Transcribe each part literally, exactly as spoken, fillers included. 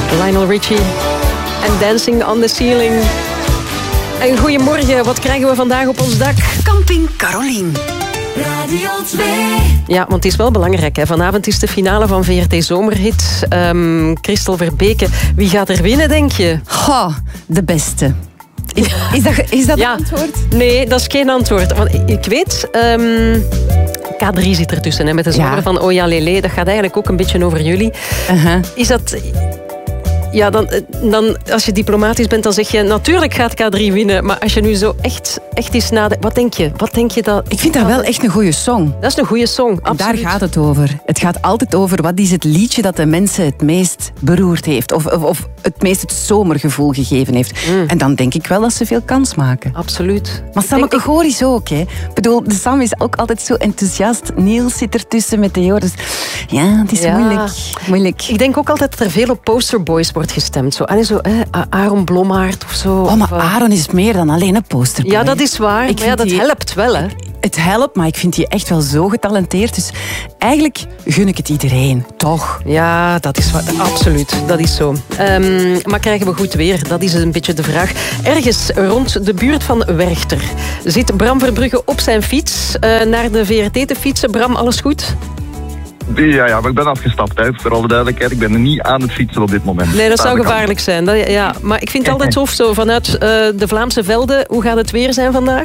Lionel Richie en Dancing on the Ceiling. En goedemorgen, wat krijgen we vandaag op ons dak? Camping Carolien. Radio twee. Ja, want het is wel belangrijk. Hè. Vanavond is de finale van V R T Zomerhit. Um, Christel Verbeke, wie gaat er winnen, denk je? Goh, de beste. Is, is dat, is dat ja, het antwoord? Nee, dat is geen antwoord. Want ik weet... Um, K drie zit ertussen, hè, met de zomer ja. van Oh ja Lele. Dat gaat eigenlijk ook een beetje over jullie. Uh-huh. Is dat... Ja, dan, dan, als je diplomatisch bent, dan zeg je... Natuurlijk gaat K drie winnen. Maar als je nu zo echt, echt eens nadenkt... Wat denk je? Wat denk je dat... Ik vind dat wel echt een goede song. Dat is een goede song, absoluut. Daar gaat het over. Het gaat altijd over wat is het liedje dat de mensen het meest beroerd heeft. Of, of, of het meest het zomergevoel gegeven heeft. Mm. En dan denk ik wel dat ze veel kans maken. Absoluut. Maar Sammeke Goor is ook, hè. Ik bedoel, de Sam is ook altijd zo enthousiast. Niels zit ertussen met Theo. Dus ja, het is ja. moeilijk. moeilijk. Ik denk ook altijd dat er veel op posterboys wordt gestemd. Zo, allee, zo, hè, Aaron Blommaert of zo. Oh, maar of, Aaron is meer dan alleen een posterboy. Ja, dat is waar. Ik maar ja, dat die... helpt wel, hè. Het helpt, maar ik vind die echt wel zo getalenteerd. Dus eigenlijk gun ik het iedereen, toch? Ja, dat is waar. Absoluut. Dat is zo. Um, maar krijgen we goed weer? Dat is een beetje de vraag. Ergens rond de buurt van Werchter zit Bram Verbrugge op zijn fiets uh, naar de V R T te fietsen. Bram, alles goed? Ja, ja, maar ik ben afgestapt. Hè. Voor alle duidelijkheid, ik ben er niet aan het fietsen op dit moment. Nee, dat zou gevaarlijk zijn. Dat, ja. Maar ik vind het altijd tof, zo vanuit uh, de Vlaamse velden. Hoe gaat het weer zijn vandaag?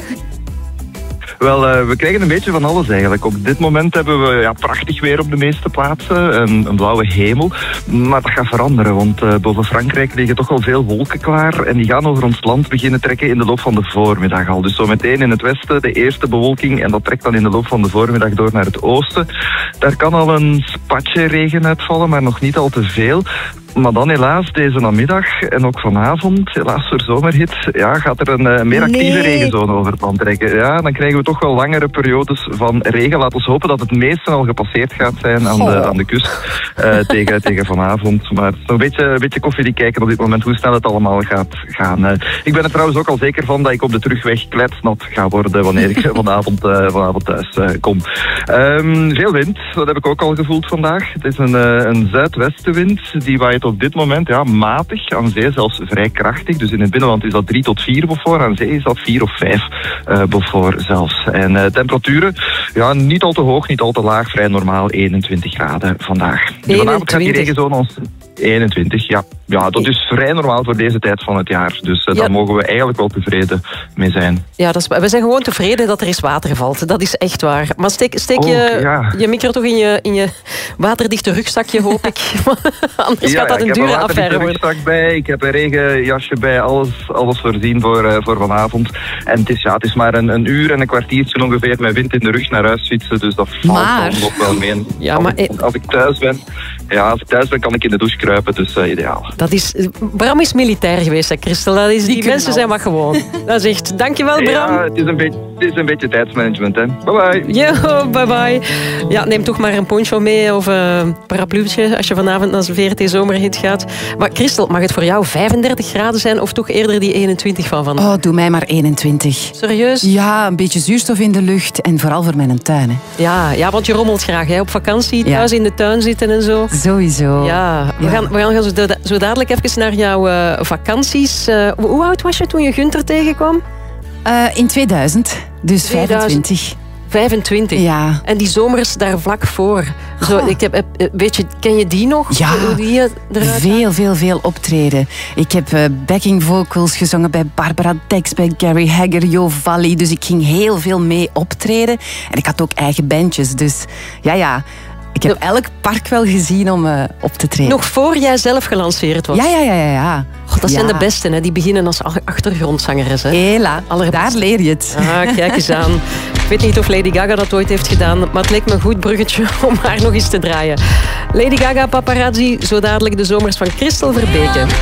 Wel, uh, we krijgen een beetje van alles eigenlijk. Op dit moment hebben we ja, prachtig weer op de meeste plaatsen. Een, een blauwe hemel. Maar dat gaat veranderen, want uh, boven Frankrijk liggen toch al veel wolken klaar. En die gaan over ons land beginnen trekken in de loop van de voormiddag al. Dus zo meteen in het westen de eerste bewolking. En dat trekt dan in de loop van de voormiddag door naar het oosten. Daar kan al een spatje regen uitvallen, maar nog niet al te veel. Maar dan helaas deze namiddag en ook vanavond, helaas voor Zomerhit, ja, gaat er een uh, meer actieve nee. regenzone over het land trekken. Ja, dan krijgen we toch wel langere periodes van regen. Laten we hopen dat het meeste al gepasseerd gaat zijn aan de, aan de kust uh, tegen, tegen vanavond. Maar een beetje, een beetje koffiedik kijken op dit moment hoe snel het allemaal gaat gaan. Uh, ik ben er trouwens ook al zeker van dat ik op de terugweg kletsnat ga worden wanneer ik vanavond, uh, vanavond thuis uh, kom. Um, veel wind, dat heb ik ook al gevoeld vandaag. Het is een, uh, een zuidwestenwind, die waait op dit moment ja, matig, aan zee zelfs vrij krachtig. Dus in het binnenland is dat drie tot vier Beaufort, aan zee is dat vier of vijf uh, Beaufort zelfs. En uh, temperaturen, ja, niet al te hoog, niet al te laag, vrij normaal eenentwintig graden vandaag. eenentwintig. Vanavond gaat die regenzone ons... eenentwintig, ja. Ja, dat is vrij normaal voor deze tijd van het jaar. Dus uh, ja. daar mogen we eigenlijk wel tevreden mee zijn. Ja, dat is, we zijn gewoon tevreden dat er eens water valt. Dat is echt waar. Maar steek, steek oh, je, ja. je micro toch in je, in je waterdichte rugzakje, hoop ik. Anders ja, gaat dat ja, een dure affaire worden. Ik heb een rugzak bij, ik heb een regenjasje bij, alles, alles voorzien voor, uh, voor vanavond. En het is, ja, het is maar een, een uur en een kwartiertje ongeveer met wind in de rug naar huis fietsen. Dus dat valt maar... dan nog wel mee. Ja, maar... als, als ik thuis ben, ja, als ik thuis ben, kan ik in de douche kruipen. Dus uh, ideaal. Dat is, Bram is militair geweest, hè, Christel. Dat is, die die mensen zijn wat gewoon. Dat is echt... Dankjewel, Bram. Ja, het is een beetje, het is een beetje tijdsmanagement, hè. Bye bye. Yo, bye bye. Ja, neem toch maar een poncho mee of een parapluutje als je vanavond naar de V R T Zomerhit gaat. Maar Christel, mag het voor jou vijfendertig graden zijn of toch eerder die eenentwintig van vandaag? Oh, doe mij maar eenentwintig. Serieus? Ja, een beetje zuurstof in de lucht en vooral voor mijn tuin, hè. Ja, ja, want je rommelt graag, hè, op vakantie, thuis ja. in de tuin zitten en zo. Sowieso. Ja, we ja. gaan, we gaan zo, zo dadelijk even naar jouw uh, vakanties. Uh, hoe oud was je toen je Gunther tegenkwam? Uh, in tweeduizend, dus tweeduizend. vijfentwintig. vijfentwintig. Ja. En die zomers daar vlak voor. Zo, ik heb, weet je, ken je die nog? Ja, hoe die veel, veel, veel optreden. Ik heb uh, backing vocals gezongen bij Barbara Dex, bij Gary Hagger, Jo Valli. Dus ik ging heel veel mee optreden. En ik had ook eigen bandjes. Dus ja, ja. Ik heb no. elk park wel gezien om uh, op te treden. Nog voor jij zelf gelanceerd was? Ja, ja, ja. ja, ja. God, dat ja. zijn de besten, hè? Die beginnen als achtergrondzangeres. Hè? Hela, daar leer je het. Ah, kijk eens aan. Ik weet niet of Lady Gaga dat ooit heeft gedaan, maar het leek me een goed bruggetje om haar nog eens te draaien. Lady Gaga, Paparazzi, zo dadelijk de zomers van Christel Verbeke.